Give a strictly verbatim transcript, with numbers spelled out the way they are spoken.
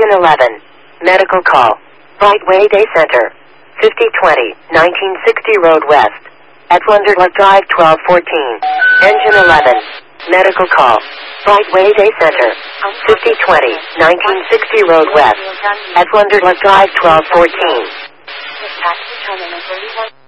Engine eleven. Medical call. Brightway Day Center. fifty twenty, nineteen sixty Road West. At Wonderluck Drive twelve fourteen. Engine eleven. Medical call. Brightway Day Center. fifty twenty, nineteen sixty Road West. At Wonderluck Drive twelve fourteen.